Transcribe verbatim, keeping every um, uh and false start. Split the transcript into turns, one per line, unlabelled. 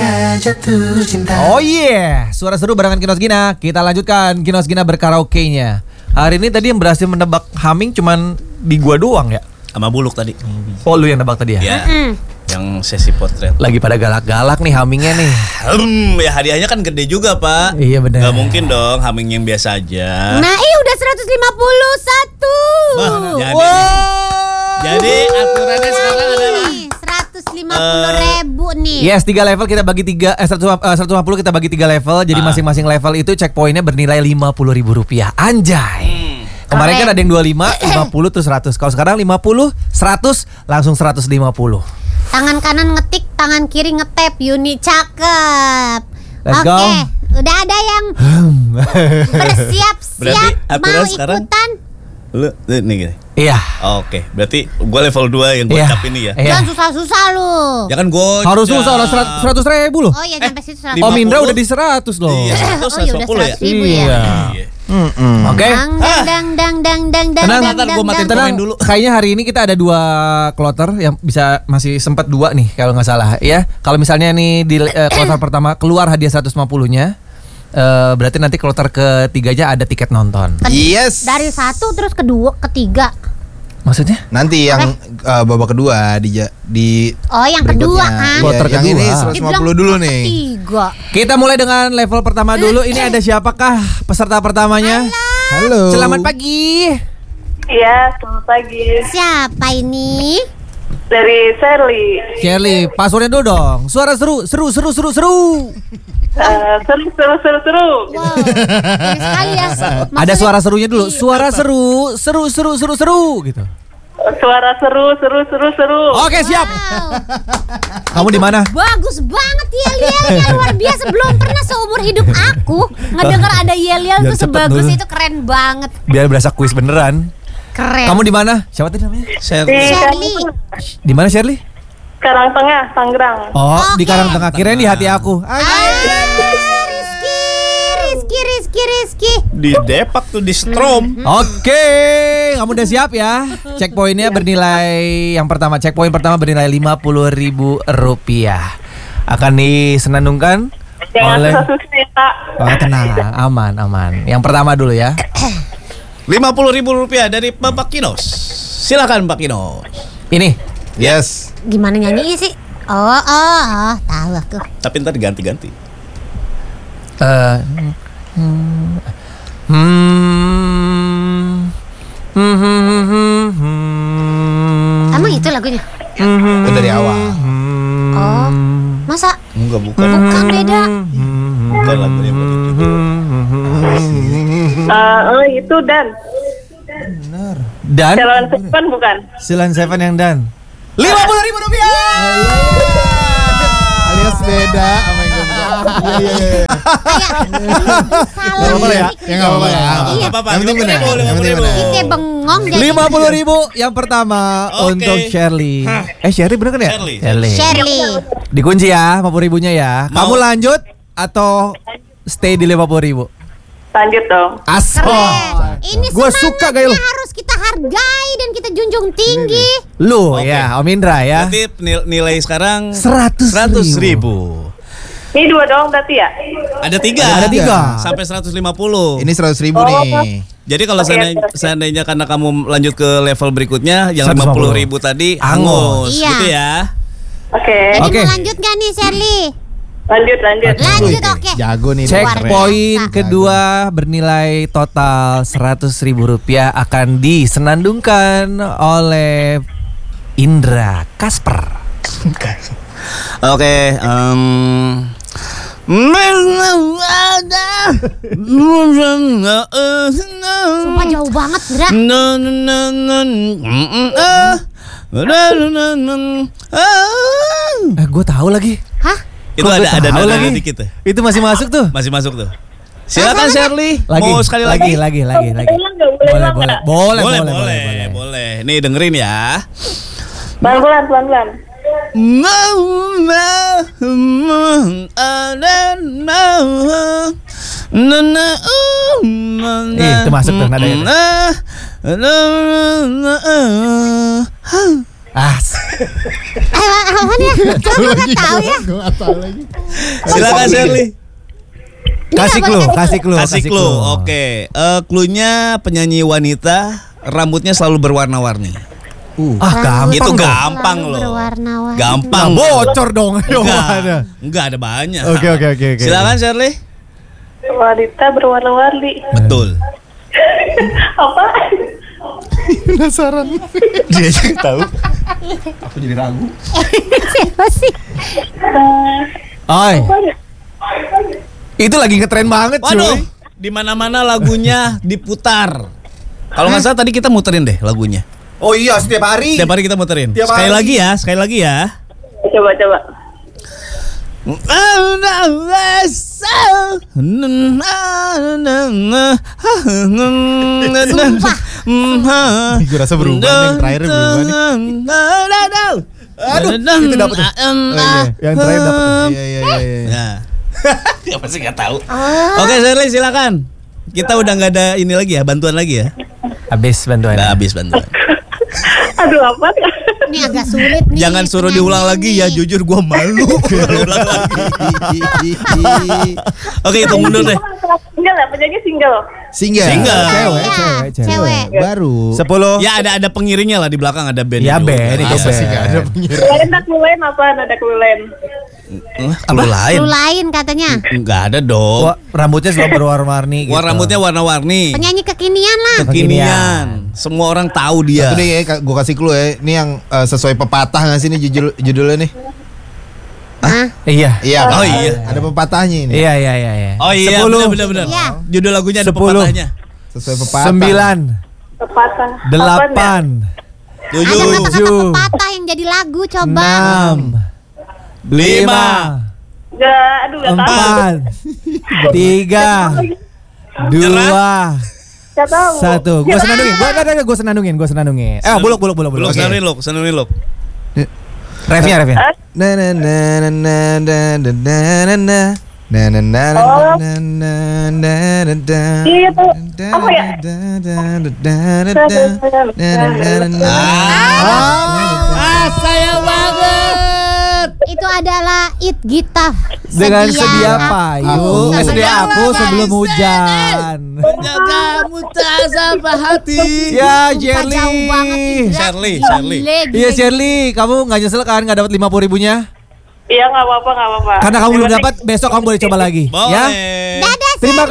ketika jatuh cinta.
Oh iya, yeah. Suara seru barengan Kinos Gina. Kita lanjutkan Kinos Gina berkaraoke-nya. Hari ini tadi yang berhasil menebak Humming cuman di gua doang ya.
Sama Buluk tadi.
Oh lu yang nebak tadi ya?
Iya. Yang sesi potret.
Lagi pada galak-galak nih Hummingnya nih.
Hmm, ya hadiahnya kan gede juga Pak.
Iya benar.
Gak mungkin dong Humming yang biasa aja.
Nah iya udah seratus lima puluh satu.
Bah, jadi,
wow.
jadi aturannya sekarang adalah
seratus lima puluh ribu nih.
Yes, tiga level kita bagi tiga, eh seratus lima puluh kita bagi tiga level. Jadi
Ah.
masing-masing level itu checkpointnya bernilai lima puluh ribu rupiah. Anjay.
Hmm.
Kemarin
Keren.
kan ada yang dua puluh lima, lima puluh terus seratus. Kalau sekarang lima puluh, seratus langsung seratus lima puluh.
Tangan kanan ngetik, tangan kiri ngetap. Yuni cakep.
Let's
Oke,
go.
udah ada yang bersiap-siap
Berarti aturan
mau
sekarang-
ikutan.
Lu nih gini.
Iya.
Oke, berarti gue level dua yang
Iya.
gocap ini ya.
Iya.
Jangan susah-susah lu.
Ya kan gue
Harus susah orang seratus ribu loh.
Oh iya nyampe situ seratus.
Om
lima
Indra
puluh.
udah di seratus loh.
Iya, seratus,
Oh iya udah
seratus lima puluh ya.
seratus ribu ya.
Iya.
Iya.
Oke.
Dang dang dang dang dang dang
Tenang,
dang
ntar gua
dang,
matiin
dang.
Tenang,
Komen dulu.
kayaknya hari ini kita ada dua kloter yang bisa masih sempat dua nih kalau nggak salah ya. Kalau misalnya nih di eh, kloter pertama keluar hadiah seratus lima puluh-nya, eh, berarti nanti kloter ketiganya ada tiket nonton.
Yes.
Dari satu terus kedua, ketiga.
Maksudnya?
Nanti yang uh, babak kedua di ja- di
Oh yang kedua kan.
Iya,
Kloter
yang
kedua.
ini seratus lima puluh dulu nih.
Ketiga.
Kita mulai dengan level pertama dulu. Ini ada siapakah peserta pertamanya?
Halo.
Selamat pagi.
Iya, selamat pagi.
Siapa ini?
Dari Sherly.
Shirley, passwordnya dulu dong. Suara seru, seru, seru, seru, seru.
Eh, seru, seru, seru, seru.
Wow, ini sekali ya.
Ada suara serunya dulu. Suara seru, seru, seru, seru, seru gitu.
Suara seru, seru, seru, seru.
Oke, siap.
Wow,
Kamu di mana?
bagus banget yel-yelnya, luar biasa. Belum pernah seumur hidup aku ngedenger ada yel-yel
Biar
tuh
cepet
sebagus
dulu.
itu, keren banget.
Biar berasa kuis beneran.
Keren.
Kamu di mana? Siapa tadi namanya?
Di
Shirley.
Shirley.
Di mana Shirley?
Karang Tengah, Tangerang.
Oh, di
Oke.
Karang Tengah. Kirain di hati aku.
Ah, Rizky, Rizky, Rizky, Rizky.
Di Depak tuh di Strom.
Oke, kamu udah siap ya? Checkpointnya bernilai yang pertama. Checkpoint pertama bernilai lima puluh ribu rupiah. Akan disenandungkan
Jangan
oleh.
susah-susah ya, Pak.
Oh, tenang, aman, aman. Yang pertama dulu ya.
lima puluh ribu rupiah dari Bapak Kinos. Silakan Pak Kinos.
Ini.
Yes.
Gimana nyanyi sih? Oh, oh, oh, tahu aku.
Tapi ntar diganti-ganti.
Eh, hmm, hmm, hmm, hmm, hmm, hmm.
Emang itu lagunya?
Oh, dari awal.
Oh, masa?
Enggak, bukan.
Bukan, beda.
Bukan lagunya bukan itu.
Eh, oh, itu Dan.
Dan
Jalan Seven bukan?
Silan Seven yang dan lima puluh ribu rupiah.
Alias beda sama yang gue. Iya iya iya.
Salah
apa-apa ya?
dikit.
Ya, nggak apa-apa ya.
Iya.
Apa-apa,
Yang penting benar. Yang penting benar.
Kita bengong jadi
Lima puluh ribu yang pertama
Oke.
untuk Shirley. Eh Shirley bener kan ya?
Shirley.
Shirley.
Dikunci ya lima puluh ribunya ya.
Mau-
Kamu lanjut atau stay di lima puluh ribu?
Lanjut dong.
Asal.
Keren. Ini
Gua suka gaya lu.
semangatnya harus kita hargai dan kita junjung tinggi.
Lu
Oke.
ya Om Indra ya.
Berarti nil- nilai sekarang
Seratus
seratus
ribu.
ribu.
Ini dua doang berarti ya?
Ada tiga.
Ada tiga.
Sampai seratus lima puluh.
Ini seratus ribu nih.
Jadi kalau
Oke,
seandainya,
oke, oke.
seandainya karena kamu lanjut ke level berikutnya yang
seratus lima
lima
puluh
puluh ribu tadi
Hangus.
hangus
Iya.
gitu ya.
Oke.
Jadi
Oke.
mau lanjut gak nih Shirley?
Lanjut, lanjut.
Lanjut, oke.
Jago nih.
Checkpoint
biasa.
kedua bernilai total seratus ribu rupiah akan disenandungkan oleh Indra Kasper.
Oke, em
Sumpah jauh banget, Indra.
Eh, gue tahu lagi.
Hah?
Itu
Kok
ada
gua
ada
tahu
nada
lagi?
dikit tuh.
Itu masih masuk tuh.
Masih masuk tuh. Silakan Shirley.
Lagi,
Mau sekali
lagi,
lagi.
lagi, lagi, lagi.
Ulang nggak? Boleh
Boleh,
ulang
boleh,
nggak?
boleh,
Boleh,
boleh,
boleh,
boleh.
boleh. Nih dengerin ya.
Pelan-pelan, pelan-pelan.
Eh, itu masuk tuh nadanya tuh. Ah,
Eh, apa ya? Kamu nggak tahu ya?
Gue nggak tahu lagi.
Silakan Shirley.
Kasih
Iya,
clue,
boleh
kasih clue.
Kasih clue. Oke. Eh, cluenya penyanyi wanita, rambutnya selalu berwarna-warni.
Uh.
Ah, gampang.
Itu
dong.
gampang
Selalu
loh.
berwarna-warni.
Gampang.
Nah, bocor dong.
Enggak,
Ada.
enggak ada banyak.
Oke, oke, oke, oke.
Silakan Shirley.
Wanita berwarna-warni.
Betul.
Apa?
Penasaran.
Dia aja tahu.
Aku jadi ragu.
Siapa sih?
Oi. Itu lagi ngetren banget, cuy.
Waduh, di mana-mana lagunya diputar. Kalau nggak salah tadi kita muterin deh lagunya.
Oh iya, setiap hari.
Setiap hari kita muterin.
Tiap
Sekali
hari.
lagi ya, sekali lagi ya.
Coba coba.
Sumpah.
Gue rasa berubah nih, yang terakhir berubah nih.
Aduh,
itu dapet tuh. Oh, iya.
Yang terakhir dapat.
Iya iya iya. iya.
Nah, ya pasti nggak tahu. Oke, Shirley silakan. Kita udah nggak ada ini lagi ya, bantuan lagi ya.
Habis bantuan.
Udah habis bantuan.
Aduh apa?
Ini agak sulit nih.
Jangan suruh diulang lagi ya, jujur gua malu kalau ulang lagi. Oke, itu mundur deh.
Single ya, penyanyi single.
Single.
Single.
Cewek,
Iya,
cewek, cewek.
cewek.
Baru.
Sepuluh.
Ya ada ada pengiringnya lah di belakang, ada band.
Ya, band, itu
Iya.
band.
Sih nggak ada penyiar.
Ada clue lain apa? Ada clue lain.
Eh, clue lain.
Lu lain katanya.
Enggak ada dong.
Wah, rambutnya selalu berwarna-warni gitu.
Warna rambutnya warna-warni.
Penyanyi kekinian lah.
Kekinian. Semua orang tahu dia.
Satu deh ya, gue kasih clue ya. Ini yang eh, sesuai pepatah nggak sih ini judul judulnya nih?
Hah?
Iya.
Iya.
Oh,
kan?
iya.
Ada pepatahnya ini.
Iya, iya, iya, iya.
Oh iya,
Sepuluh.
benar benar.
Iya.
Judul lagunya ada
Sepuluh.
pepatahnya.
Sesuai pepatah.
Sembilan.
Pepatah.
Delapan.
Ada
Tujuh,
kata-kata
Tujuh.
pepatah yang jadi lagu coba.
Enam.
lima,
Enggak, aduh enggak tahu.
Empat. Tiga. Dua.
Enggak tahu.
Satu. Gue senandungin. Gue ada gue senandungin. Gue senandungin. Eh, buluk, buluk, buluk,
belum
buluk.
sanuin lo, sanuin lo.
Refnya, refnya.
Eh,
Na na na na na na na na na na. Na na na na
Oh.
na na na na na.
Iya tuh. Apa ya?
Ah, saya banget.
Itu adalah It Gita.
Dengan sedia
aku.
payung. Eh, sedia aku sebelum hujan.
Kamu tak sampai hati.
Ya,
Sumpah jauh banget
Jerly.
Indra.
Shirley,
Gile,
Shirley.
gile,
Iya,
gile.
Shirley. Kamu nggak nyesel kan nggak dapat lima puluh ribunya?
Iya enggak apa-apa, enggak apa-apa.
Karena kamu belum
Terima
dapat, besok kamu boleh coba lagi.
Boleh.
Ya.
Dadah,
Terima
Shirley.